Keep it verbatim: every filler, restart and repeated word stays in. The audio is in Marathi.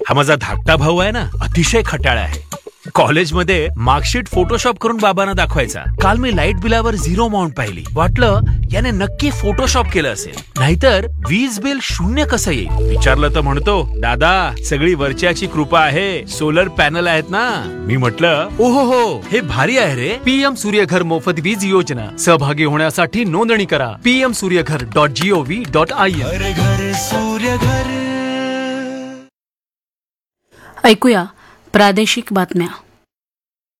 हा माझा धाकटा भाऊ आहे ना, अतिशय खट्याळ आहे. कॉलेजमध्ये मार्कशीट फोटोशॉप करून बाबांना दाखवायचा. काल मी लाईट बिलावर झिरो अमाऊंट पाहिली. वाटलं याने नक्की फोटोशॉप केलं असेल, नाहीतर वीज बिल शून्य कसं येईल. विचारलं तर म्हणतो, दादा सगळी वरच्याची कृपा आहे, सोलर पॅनल आहेत ना. मी म्हटलं ओहो हो, हे भारी आहे रे. पीएम सूर्यघर मोफत वीज योजना. सहभागी होण्यासाठी नोंदणी करा PM Surya Ghar dot G O V dot I N. ऐकूया प्रादेशिक बातम्या.